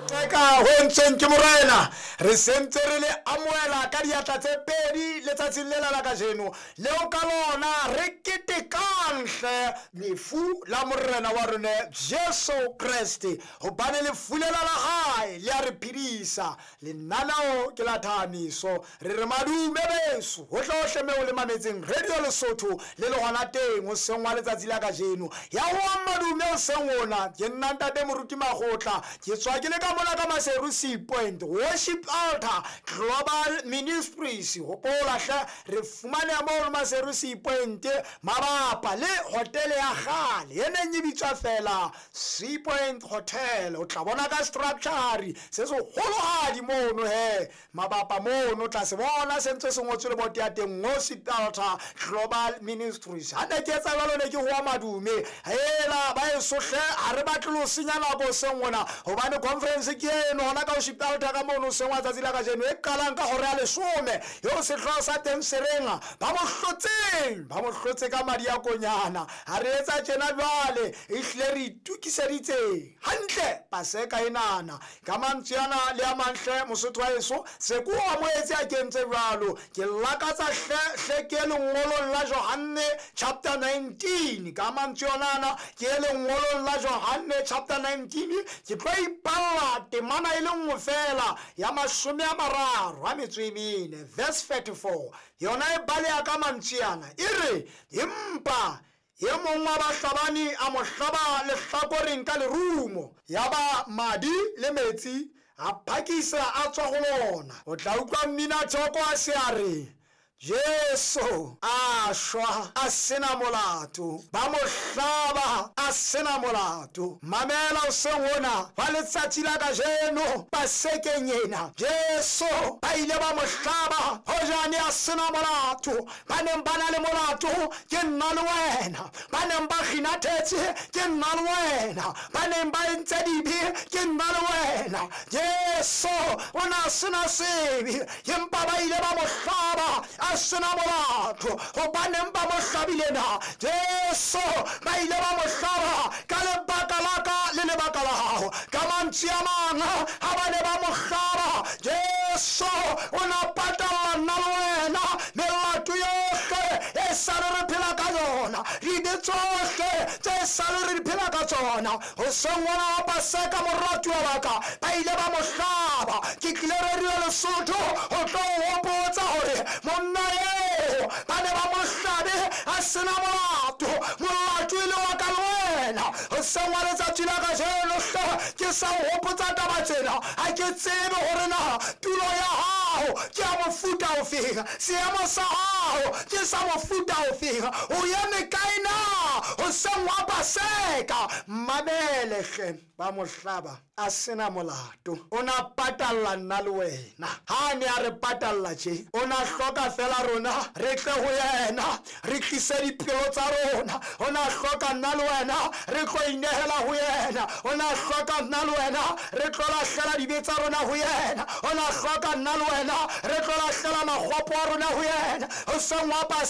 Eka ho ntseng ke morena re sentse re le amoela ka diatla tse pedi letsatsing le la kajeno leo ka lona re ketekang hle lefu la morena wa rona Jesu Kriste hobane lefu lela la hae le a re phedisa lenaneo ke la thamiso re madume beso ho tlohle moo le mametseng Radio Lesotho le le hona teng ho sengwa letsatsi la kajeno ya ho madume o sengona ke nna ntate moruti magotla ke tswa ke le ka mona ka Maserusi Point Worship Altar Global Ministries hopola hle re fumane mo Maserusi Point mabapa le hotel ya gale ene nyibitswa fela Sea Point Hotel o tla bona ka structure se so holohadi mono he mabapa mono tla se bona sentse se ngotse le bote ya teng Worship Altar Global Ministries ha ne ke tsa balo ne ke ho madume hela ba e sohle ha re batlo senya nako sengona hobane conference ke eno hona ka Worship Altar ka mono sengwa tsatsi la kajeno e qalang ka hore ya 10 yo se hlo sa teng serenga ba mo hlotse ka madi ya konyana ha re etsa tjena jwale e hle re tukiseditse hantle paseka enana ka mantsiyana le a manhle mosotho wa eso se ko amoetse a kentse jwalo ke lakatsa hle ke lengolo la Johane chapter 19 ka mantsiyana ke lengolo la Johane chapter 19 ke tlo ipalla temana ile nngwe fela ya 34 verse 34 yona e bale ya ka mantsiyana ire impa ye mongwe wa bahlabani a mohlaba lehlakoreng ka lerumo yaba madi le metsi a phakisa a tswa go lona o tla utlwa mmina thoko a se a re Jesu a shwa a sena molato ba mo hlaba a sena molato mamela o sengona wa letsatsi la kajeno ba sekenyena Jesu ba ile ba mo hlaba hojane a sena molato ba neng ba na le molato ke nna le wena ba neng ba khinathetse ke nna le wena ba neng ba ntse dibe ke nna le wena Jesu ona sena sebi empa ba ile ba mo hlaba a sena molato hobane ba mo hlabile na Jesu ba ile ba mo hlaba ka lebaka laka le lebaka la hao ka mantsi a mang ha ba ne ba mo hlaba Jesu ona patala nna le wena melato yohle e sale re phela ka yona di tsohle tse sale re phela ka tsona ho sengwana wa paseka moratu wa baka ba ile ba mo hlaba ke tlile Radio Lesotho ho tlo hopotsa hore monna ba ne ba mo hlabe a sena molato molato ile wa ka lwena ho sengwa letsatsi la kajeno ke sa hopotsa taba tsena ha ke tsebe hore na tulo ya hao ke a mofuta ofeng seemo sa hao ke sa mofuta ofeng o eme kae na ho sengwa paseka mamele hle ba mo hlaba a sena molato ona patalla nna le wena ha ne a re patalla tje ona hloka fela rona re tle ho yena re tlise dipelo tsa rona ona hloka nna le wena re tlo inehela ho yena ona hloka nna le wena re tlo lahlela dibe tsa rona ho yena ona hloka nna le wena re tlo lahlela magwapo a rona ho yena ho sengwa